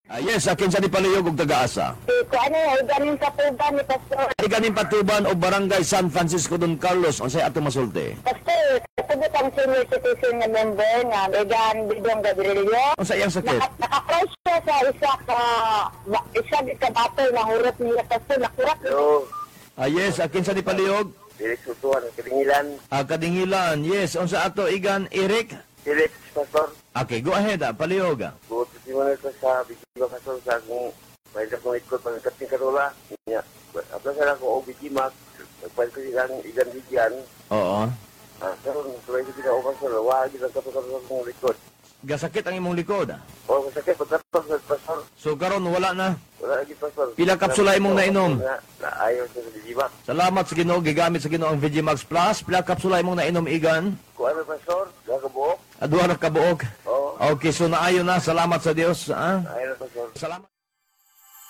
Yes, akin sa Dipaluyog ug taga-asa. Kung ano ay ganin sa tuban ni Pastor. Ay ganin patuban o Barangay San Francisco Don Carlos unsay ato masulti. Pastor, kasabot ang senior citizen na member na Megan Bidong Gabrielio. Unsay iyang sakit? Naka-crush siya sa isa ka battle na hurot niya Pastor. Nakurat. Hello, Yes, akin sa Dipaluyog. Felix Utuan, Kadingilan. Kadingilan. Yes, unsa ato igan Eric? Felix, Pastor. Okay, go ahead Paluyog. Buot si Manuel ko sa Bigiba, Pastor, sa akong may akong ikot, pagkating karola. Apla sa ako, OBG Mac, nagpalit ko silang igan bigyan. Oo. Pero, tuloy ko sila, Pastor, wag ilang kapag kong likod. Gasakit ang imong likod. O, masakit, pagkatapos, Pastor. So karon wala na. Wala lagi, Pastor. Pila kapsula imong nainom? Ayaw sa Bigiba. Salamat sa Ginoo, gigamit sa Ginoo ang Vigimax Plus. Pila kapsula imong nainom igan? Kung ano, Pastor, nakabuok. Aduha ra ka buok. Oo, Okay, so naayo na. Salamat sa Dios. ayaw na, Pastor. Salamat.